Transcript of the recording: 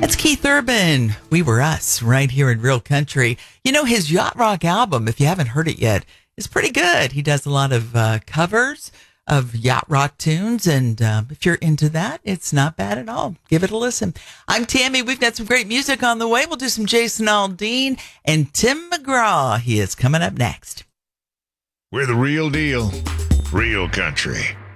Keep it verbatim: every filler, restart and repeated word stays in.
That's Keith Urban. We Were Us right here in Real Country. You know, his Yacht Rock album, if you haven't heard it yet, is pretty good. He does a lot of uh, covers of yacht rock tunes. And uh, if you're into that, it's not bad at all. Give it a listen. I'm Tammy. We've got some great music on the way. We'll do some Jason Aldean and Tim McGraw. He is coming up next. We're the real deal. Real country.